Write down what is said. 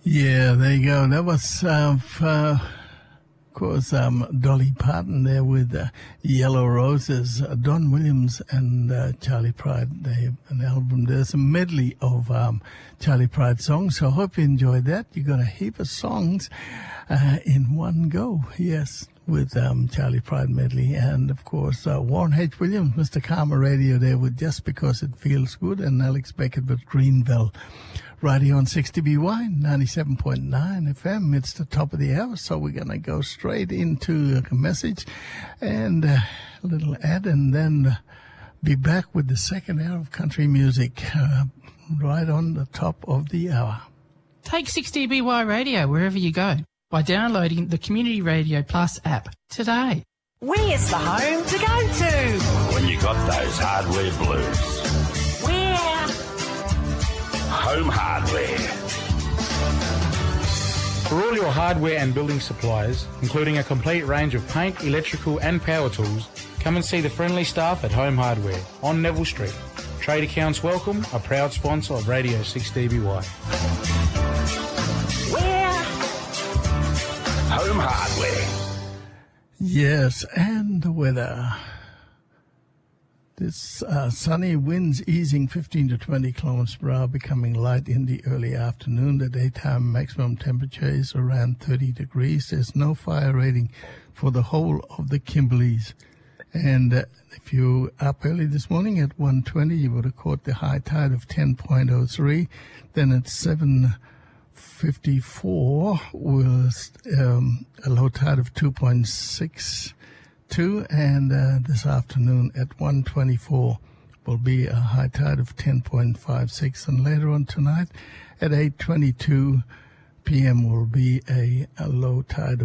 Yeah, there you go. That was, of course, Dolly Parton there with Yellow Roses. Don Williams and Charlie Pride, they have an album. There's a medley of Charlie Pride songs, so I hope you enjoyed that. You got a heap of songs in one go, yes, with Charlie Pride medley. And, of course, Warren H. Williams, Mr. Karma Radio there with Just Because It Feels Good, and Alex Beckett with Greenville. Radio on 60BY, 97.9 FM. It's the top of the hour, so we're going to go straight into a message and a little ad, and then be back with the second hour of country music right on the top of the hour. Take 60BY Radio wherever you go by downloading the Community Radio Plus app today. Where's the home to go to? When you got those hardware blues. Home Hardware. For all your hardware and building supplies, including a complete range of paint, electrical and power tools, come and see the friendly staff at Home Hardware on Neville Street. Trade accounts welcome, a proud sponsor of Radio 6DBY. Where? Home Hardware. Yes, and the weather. This sunny winds easing 15 to 20 kilometers per hour, becoming light in the early afternoon. The daytime maximum temperature is around 30 degrees. There's no fire rating for the whole of the Kimberleys. And if you up early this morning at 1:20, you would have caught the high tide of 10.03. Then at 7:54 was a low tide of 2.62, and this afternoon at 1:24 will be a high tide of 10.56, and later on tonight at 8:22 p.m. will be a low tide of